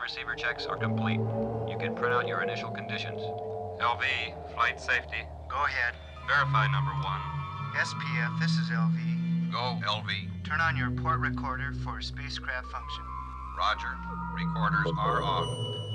receiver checks are complete. You can print out your initial conditions. LV, flight safety. Go ahead. Verify number 1. SPF, this is LV. Go, LV. Turn on your port recorder for spacecraft function. Roger. Recorders are on.